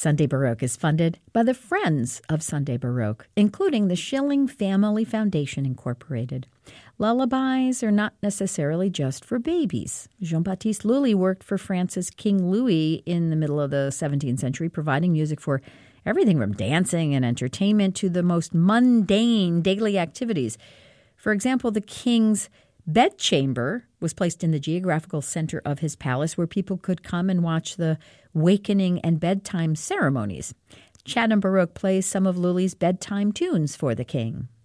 Sunday Baroque is funded by the Friends of Sunday Baroque, including the Schilling Family Foundation Incorporated. Lullabies are not necessarily just for babies. Jean-Baptiste Lully worked for France's King Louis in the middle of the 17th century, providing music for everything from dancing and entertainment to the most mundane daily activities. For example, the king's bedchamber was placed in the geographical center of his palace where people could come and watch the wakening and bedtime ceremonies. Chatham Baroque plays some of Lully's bedtime tunes for the king.